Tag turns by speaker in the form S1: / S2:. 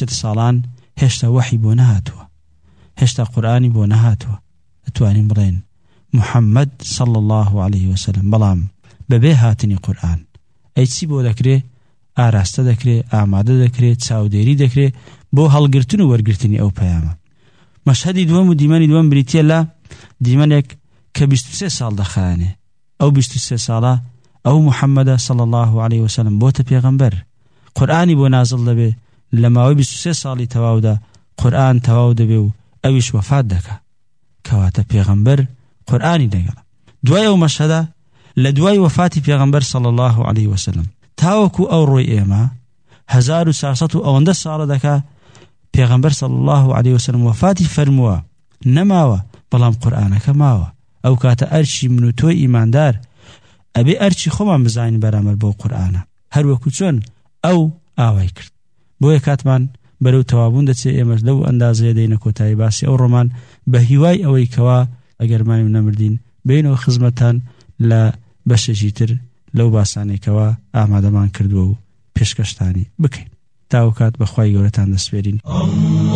S1: ساڵان هێشتا وحی بۆ نەهاتووە، هێشتا قورئانی بۆ نەهاتووە. دەتوانین بڵێن محەممەد صلی الله عليه وسلم بەڵام بەبێ هاتنی قورئان ئەی چی بۆ دەکرێت؟ ئاراستە دەکرێت، ئامادە دەکرێت، چاودێری دەکرێت بۆ هەڵگرتن و وەرگرتنی ئەو پەیامە. مەشهەدی دووەم و دیمەنی دووەم بریتیە لە دیمەنێک کە 23 ساڵ دەخایەنێ. ئەو 23 ساڵە ئەو محەممەدە صلی الله عليه وسلم بۆتە پێغەمبەر، قورئانی بۆ نازڵ دەبێ، لە ماوەی 23 ساڵی تەواودا قورئان تەواو دەبێ و ئەویش وەفات دەکا، کەواتە پێغەمبەر قورئانی دەگەڵە. دوای ئەو مەشهەدە لە دوای وەفاتی پێغەمبەر صلی الله عليه وسلم تاوەکو ئەو ڕۆی ئێمە 1400 و ئەوەندە ساڵە دەکا پێغەمبەر صلی الله عليه وسلم وەفاتی فەرمووە، نەماوە بەڵام قورئانەکە ماوە. ئەو کاتە ئەرچی من و تۆی ئیماندار ئەبێ ئەرچی خۆمان بزانین بەرامبەر بۆ قورئانە، هەروەکو چۆن ئەو ئاوای کرد. بۆیە کاتمان بەرەو تەوابوون دەچێ، ئێمەش لەو ئەندازەیە دەینە کۆتایی باسی ئەو ڕۆمان بە هیوای ئەوەی کەوا ئەگەرمانی نەمردین بینەوە خزمەتان لە بەشێکی تر لەو باسانێکەوە ئامادەمان کردووە و پێشکەشتانی بکەین. تاوکات بەخوای گەورەتان دەسپێرین.